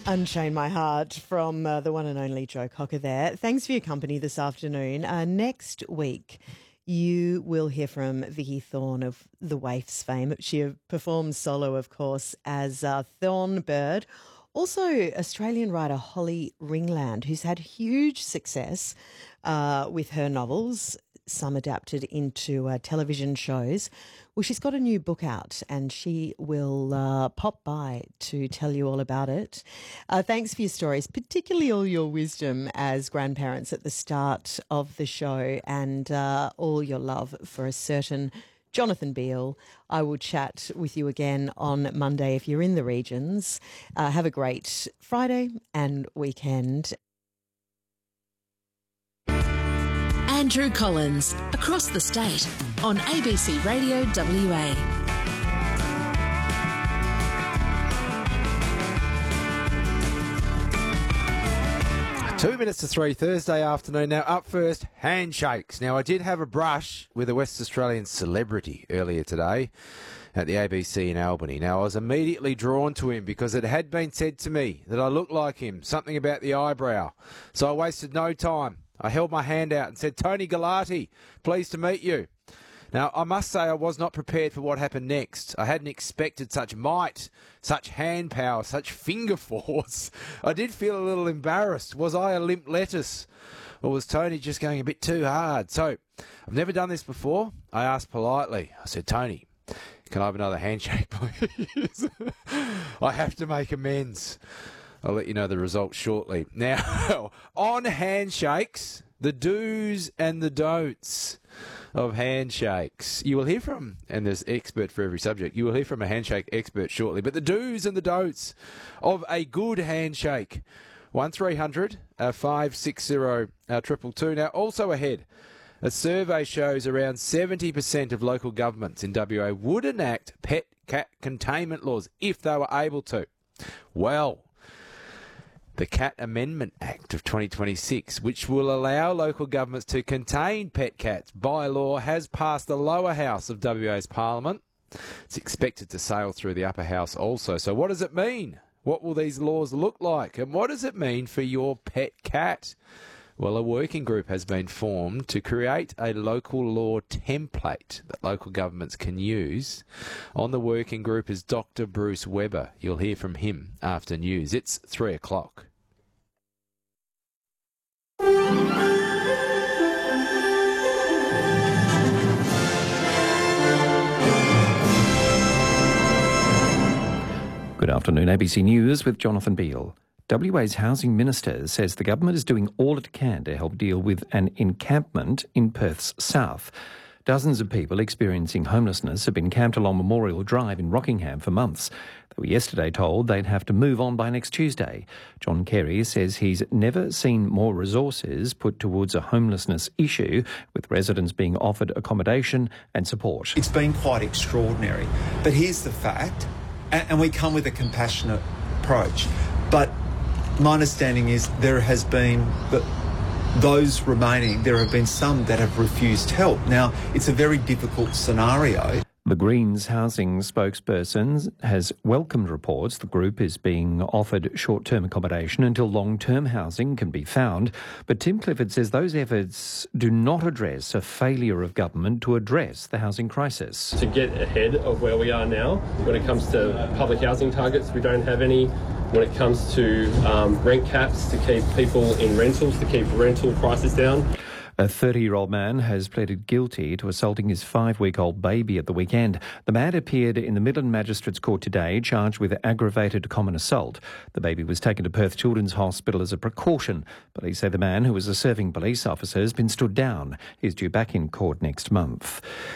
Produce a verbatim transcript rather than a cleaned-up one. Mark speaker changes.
Speaker 1: Unchain My Heart from uh, the one and only Joe Cocker there. Thanks for your company this afternoon. Uh, next week, you will hear from Vicky Thorne of The Waifs fame. She performs solo, of course, as uh, Thornbird. Also, Australian writer Holly Ringland, who's had huge success uh, with her novels, some adapted into uh, television shows. Well, she's got a new book out and she will uh, pop by to tell you all about it. Uh, thanks for your stories, particularly all your wisdom as grandparents at the start of the show, and uh, all your love for a certain Jonathan Beale. I will chat with you again on Monday if you're in the regions. Uh, have a great Friday and weekend.
Speaker 2: Andrew Collins, across the state on A B C Radio W A.
Speaker 3: Two minutes to three, Thursday afternoon. Now, up first, handshakes. Now, I did have a brush with a West Australian celebrity earlier today at the A B C in Albany. Now, I was immediately drawn to him because it had been said to me that I looked like him, something about the eyebrow. So I wasted no time. I held my hand out and said, Tony Galati, pleased to meet you. Now, I must say I was not prepared for what happened next. I hadn't expected such might, such hand power, such finger force. I did feel a little embarrassed. Was I a limp lettuce? Or was Tony just going a bit too hard? So, I've never done this before. I asked politely. I said, Tony, can I have another handshake, please? I have to make amends. I'll let you know the results shortly. Now, on handshakes, the do's and the don'ts of handshakes. You will hear from, and there's expert for every subject, you will hear from a handshake expert shortly, but the do's and the don'ts of a good handshake. one three hundred five six zero two two two. Now, also ahead, a survey shows around seventy percent of local governments in W A would enact pet cat containment laws if they were able to. Well, the Cat Amendment Act of twenty twenty-six, which will allow local governments to contain pet cats by law, has passed the lower house of W A's Parliament. It's expected to sail through the upper house also. So what does it mean? What will these laws look like? And what does it mean for your pet cat? Well, a working group has been formed to create a local law template that local governments can use. On the working group is Doctor Bruce Webber. You'll hear from him after news. It's three o'clock.
Speaker 4: Good afternoon, A B C News with Jonathan Beale. W A's Housing Minister says the government is doing all it can to help deal with an encampment in Perth's south. Dozens of people experiencing homelessness have been camped along Memorial Drive in Rockingham for months. They were yesterday told they'd have to move on by next Tuesday. John Kerry says he's never seen more resources put towards a homelessness issue, with residents being offered accommodation and support.
Speaker 5: It's been quite extraordinary. But here's the fact, and we come with a compassionate approach, but my understanding is there has been, but those remaining, there have been some that have refused help. Now, it's a very difficult scenario.
Speaker 4: The Greens housing spokesperson has welcomed reports the group is being offered short-term accommodation until long-term housing can be found. But Tim Clifford says those efforts do not address a failure of government to address the housing crisis.
Speaker 6: To get ahead of where we are now, when it comes to public housing targets, we don't have any. When it comes to um, rent caps, to keep people in rentals, to keep rental prices down.
Speaker 4: A thirty-year-old man has pleaded guilty to assaulting his five-week-old baby at the weekend. The man appeared in the Midland Magistrates Court today, charged with aggravated common assault. The baby was taken to Perth Children's Hospital as a precaution. Police say the man, who was a serving police officer, has been stood down. He's due back in court next month.